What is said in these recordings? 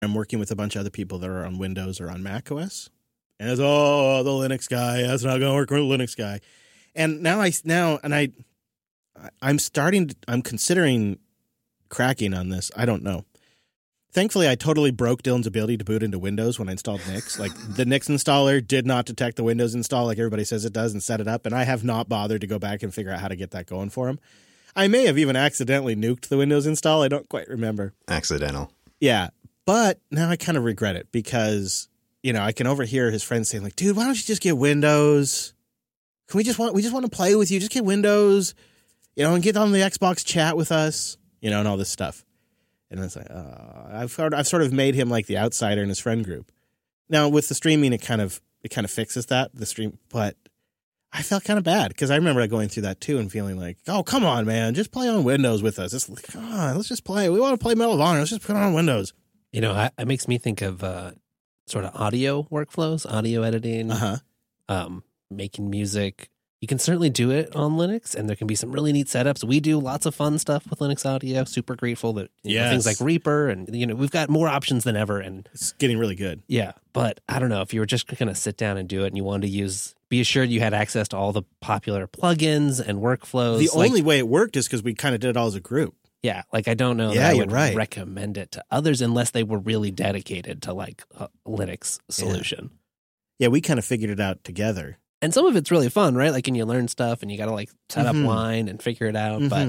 I'm working with a bunch of other people that are on Windows or on Mac OS. And it's, oh, the Linux guy, that's not going to work with the Linux guy. And I'm considering cracking on this. I don't know. Thankfully, I totally broke Dylan's ability to boot into Windows when I installed Nix. Like, the Nix installer did not detect the Windows install like everybody says it does and set it up, and I have not bothered to go back and figure out how to get that going for him. I may have even accidentally nuked the Windows install. I don't quite remember. Accidental. Yeah, but now I kind of regret it because, I can overhear his friends saying, like, dude, why don't you just get Windows? We just want to play with you. Just get Windows, and get on the Xbox chat with us, and all this stuff. And it's like, I've sort of made him like the outsider in his friend group. Now with the streaming, it kind of fixes that, the stream. But I felt kind of bad because I remember going through that too and feeling like, oh, come on, man, just play on Windows with us. Let's just play. We want to play Medal of Honor. Let's just put it on Windows. It makes me think of sort of audio workflows, audio editing, making music. You can certainly do it on Linux, and there can be some really neat setups. We do lots of fun stuff with Linux Audio. Super grateful that things like Reaper, and we've got more options than ever, and it's getting really good. Yeah, but I don't know if you were just going to sit down and do it, and you wanted to be assured you had access to all the popular plugins and workflows. The only way it worked is because we kind of did it all as a group. Yeah, I don't know that I would recommend it to others unless they were really dedicated to like a Linux solution. Yeah, we kind of figured it out together. And some of it's really fun, right? Like, and you learn stuff, and you got to like set up line and figure it out. But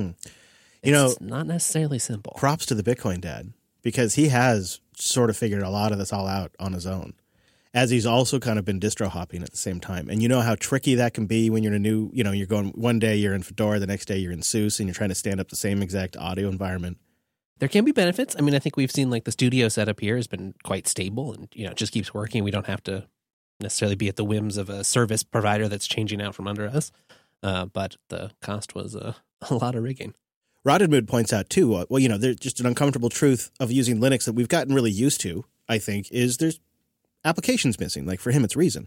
it's not necessarily simple. Props to the Bitcoin dad, because he has sort of figured a lot of this all out on his own, as he's also kind of been distro hopping at the same time. And you know how tricky that can be when you're in a new, you're going one day you're in Fedora, the next day you're in SUSE, and you're trying to stand up the same exact audio environment. There can be benefits. I mean, I think we've seen like the studio setup here has been quite stable, and it just keeps working. We don't have to necessarily be at the whims of a service provider that's changing out from under us. But the cost was a lot of rigging. Rotted Mood points out too, there's just an uncomfortable truth of using Linux that we've gotten really used to, I think, is there's applications missing. Like for him, it's Reason.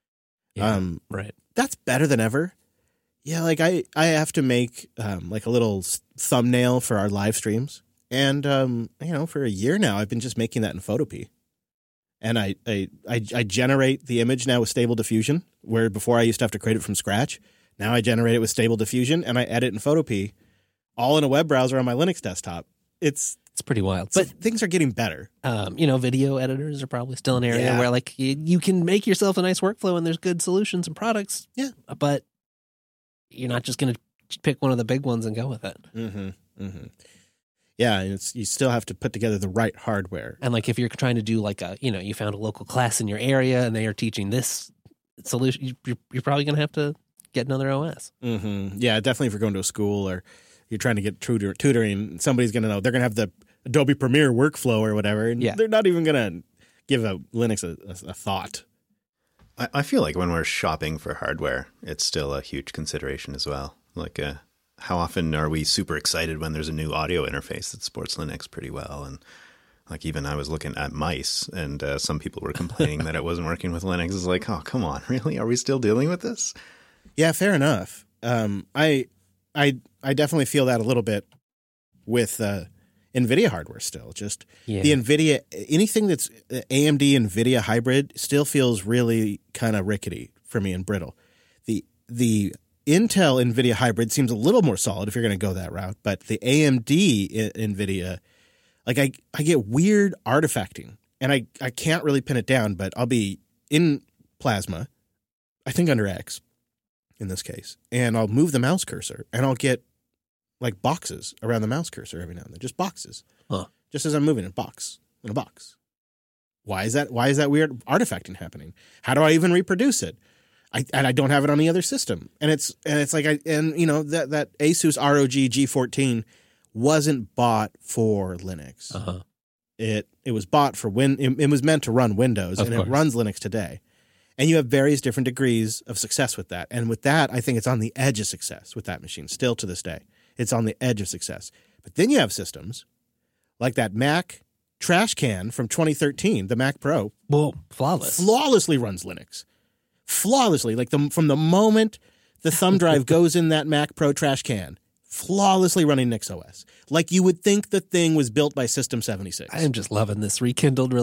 Yeah, right. That's better than ever. Yeah, like I have to make like a little thumbnail for our live streams. And, for a year now, I've been just making that in Photopea. And I generate the image now with Stable Diffusion, where before I used to have to create it from scratch. Now I generate it with Stable Diffusion, and I edit in Photopea, all in a web browser on my Linux desktop. It's pretty wild. But things are getting better. Video editors are probably still an area where like you can make yourself a nice workflow, and there's good solutions and products. Yeah, but you're not just going to pick one of the big ones and go with it. Mm-hmm. Mm-hmm. Yeah, you still have to put together the right hardware. And like if you're trying to do like you found a local class in your area and they are teaching this solution, you're probably going to have to get another OS. Mm-hmm. Yeah, definitely if you're going to a school or you're trying to get tutoring, somebody's going to know. They're going to have the Adobe Premiere workflow or whatever, and they're not even going to give a Linux a thought. I feel like when we're shopping for hardware, it's still a huge consideration as well. Like how often are we super excited when there's a new audio interface that supports Linux pretty well? And like even I was looking at mice, and some people were complaining that it wasn't working with Linux. It's like, oh, come on, really? Are we still dealing with this? Yeah, fair enough. I definitely feel that a little bit with NVIDIA hardware still. Just the NVIDIA, anything that's AMD NVIDIA hybrid still feels really kind of rickety for me and brittle. The Intel NVIDIA hybrid seems a little more solid if you're going to go that route, but the AMD NVIDIA, like I get weird artifacting, and I can't really pin it down, but I'll be in Plasma, I think under X in this case, and I'll move the mouse cursor, and I'll get like boxes around the mouse cursor every now and then, just boxes. Huh. Just as I'm moving in a box. Why is that weird artifacting happening? How do I even reproduce it? I don't have it on the other system, and it's like that Asus ROG G14 wasn't bought for Linux. Uh-huh. It was bought for it was meant to run Windows, and it runs Linux today. And you have various different degrees of success with that, and with that, I think it's on the edge of success with that machine. Still to this day, it's on the edge of success. But then you have systems like that Mac trash can from 2013, the Mac Pro. Well, flawlessly runs Linux. Flawlessly, like from the moment the thumb drive goes in that Mac Pro trash can, flawlessly running NixOS. Like you would think the thing was built by System 76. I am just loving this rekindled